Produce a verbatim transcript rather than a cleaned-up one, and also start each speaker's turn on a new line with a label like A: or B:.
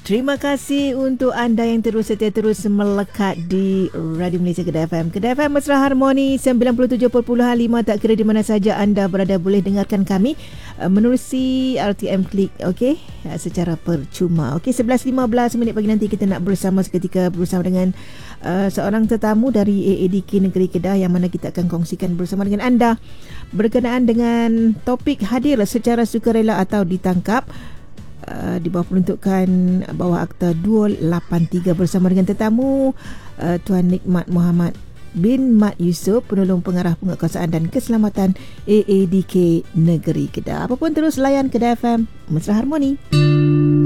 A: Terima kasih untuk anda yang terus setia terus melekat di Radio Malaysia Kedah F M. Kedah F M Mesra Harmoni sembilan puluh tujuh perpuluhan lima, tak kira di mana saja anda berada boleh dengarkan kami uh, menerusi R T M Klik, okey, uh, secara percuma. Okey, sebelas lima belas minit pagi nanti kita nak bersama seketika bersama dengan uh, seorang tetamu dari A A D K Negeri Kedah yang mana kita akan kongsikan bersama dengan anda berkenaan dengan topik hadir secara sukarela atau ditangkap Uh, di bawah peruntukan bawah Akta dua lapan tiga bersama dengan tetamu uh, Tuan Nikmat Muhammad bin Mat Yusof, penolong pengarah penguatkuasaan dan keselamatan A A D K Negeri Kedah. Apapun terus layan Kedah F M Mesra Harmoni.